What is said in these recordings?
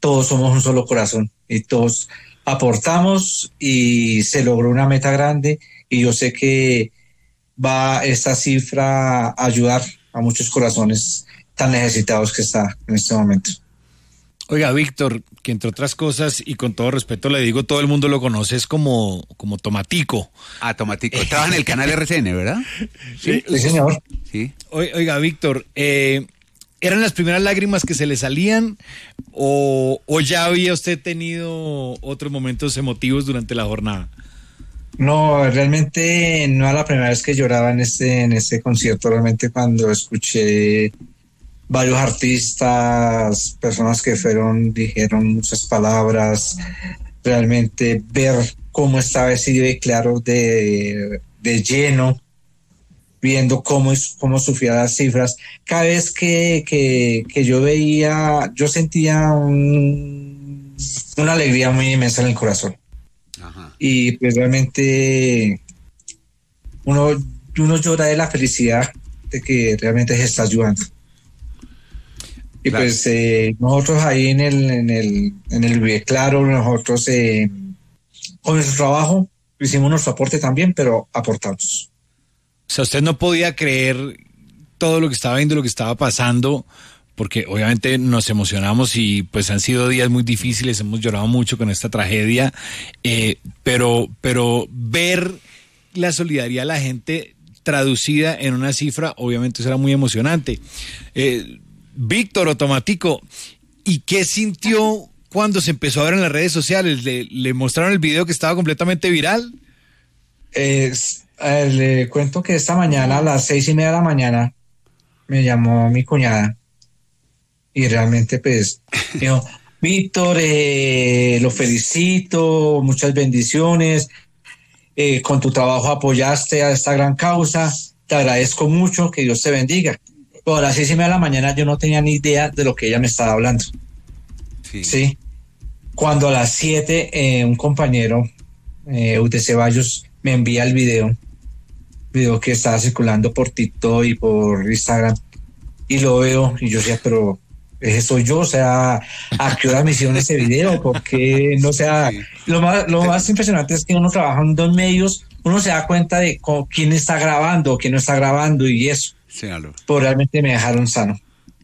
todos somos un solo corazón y todos aportamos y se logró una meta grande y yo sé que va esta cifra a ayudar a muchos corazones tan necesitados que está en este momento. Oiga, Víctor, que entre otras cosas, y con todo respeto le digo, todo el mundo lo conoce es como Tomatico. Ah, Tomatico. Trabaja en el canal RCN, ¿verdad? Sí, señor. Sí. Oiga, Víctor, ¿eran las primeras lágrimas que se le salían o ya había usted tenido otros momentos emotivos durante la jornada? No, realmente no era la primera vez que lloraba en este concierto. Realmente cuando escuché varios artistas, personas que dijeron muchas palabras, realmente ver cómo estaba ese de claro de lleno, viendo cómo sufría las cifras. Cada vez que yo veía, yo sentía una alegría muy inmensa en el corazón. Ajá. Y pues realmente uno llora de la felicidad de que realmente se está ayudando. Y claro, pues nosotros ahí en el Vive Claro, nosotros con nuestro trabajo hicimos nuestro aporte también, pero aportamos. O sea, usted no podía creer todo lo que estaba viendo, lo que estaba pasando, porque obviamente nos emocionamos y pues han sido días muy difíciles, hemos llorado mucho con esta tragedia, pero ver la solidaridad de la gente traducida en una cifra, obviamente eso era muy emocionante. Víctor o Tomatico, ¿y qué sintió cuando se empezó a ver en las redes sociales? ¿Le mostraron el video que estaba completamente viral? Le cuento que esta mañana a las 6:30 de la mañana me llamó mi cuñada y realmente pues dijo, Víctor, lo felicito, muchas bendiciones, con tu trabajo apoyaste a esta gran causa, te agradezco mucho, que Dios te bendiga. Pero a las 6:30 de la mañana yo no tenía ni idea de lo que ella me estaba hablando. Sí. Cuando a las 7 un compañero, de Ceballos, me envía el video que estaba circulando por TikTok y por Instagram, y lo veo y yo decía, pero ese soy yo, o sea, ¿a qué hora me hicieron ese video? Porque no sea, sí. Lo más impresionante es que uno trabaja en dos medios, uno se da cuenta de quién está grabando, quién no está grabando y eso. Sí, pues realmente me dejaron sano.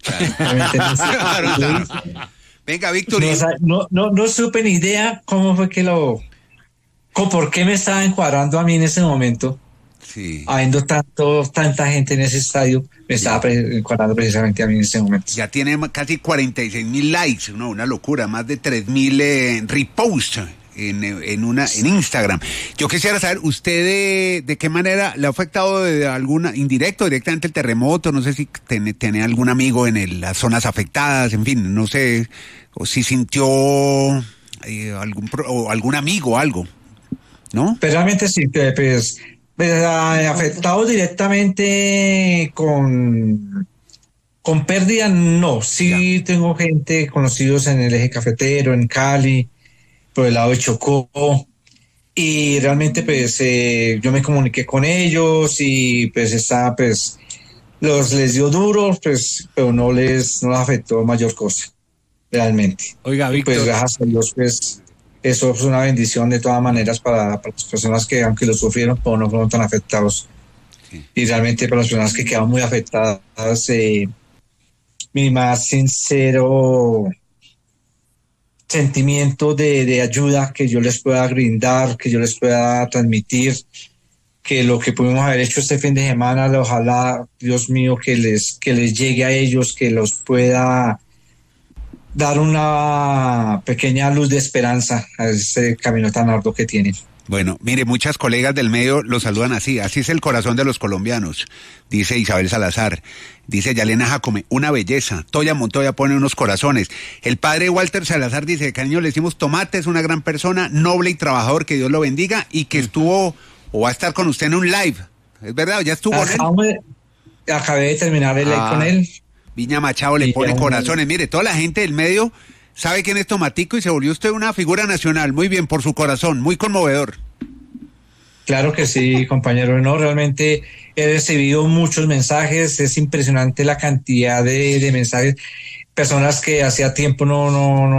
Claro. Venga, Víctor. No supe ni idea cómo fue por qué me estaba encuadrando a mí en ese momento. Sí. Habiendo tanta gente en ese estadio, me estaba encuadrando precisamente a mí en ese momento. Ya tiene casi 46,000 likes, ¿no? Una locura, más de 3,000 reposts en Instagram. Yo quisiera saber, ¿usted de qué manera le ha afectado de alguna, indirecto, directamente el terremoto? No sé si tiene algún amigo en las zonas afectadas, en fin, no sé, o si sintió algún amigo, algo, ¿no? Pero realmente sí, pues afectado directamente con pérdida, no. Sí, ya. Tengo gente, conocidos en el eje cafetero, en Cali, por el lado de Chocó, y realmente pues yo me comuniqué con ellos y pues les dio duro, pues, pero no les afectó mayor cosa, realmente. Oiga, Víctor. Pues gracias a Dios, pues eso es una bendición de todas maneras para las personas que, aunque lo sufrieron, pero no fueron tan afectados. Sí. Y realmente para las personas que quedaron muy afectadas, mi más sincero sentimiento de ayuda que yo les pueda brindar, que yo les pueda transmitir, que lo que pudimos haber hecho este fin de semana, ojalá, Dios mío, que les llegue a ellos, que los pueda dar una pequeña luz de esperanza a ese camino tan arduo que tienen. Bueno, mire, muchas colegas del medio lo saludan así es el corazón de los colombianos, dice Isabel Salazar, dice Yalena Jacome, una belleza, Toya Montoya pone unos corazones, el padre Walter Salazar dice, de cariño le decimos Tomate, es una gran persona, noble y trabajador, que Dios lo bendiga, y que estuvo, o va a estar con usted en un live, ¿es verdad? ¿Ya estuvo con él? Acabé de terminar el live con él. Viña Machado le pone corazones, mire, toda la gente del medio sabe quién es Tomatico y se volvió usted una figura nacional, muy bien, por su corazón, muy conmovedor. Claro que sí, compañero, no, realmente he recibido muchos mensajes, es impresionante la cantidad de mensajes, personas que hacía tiempo no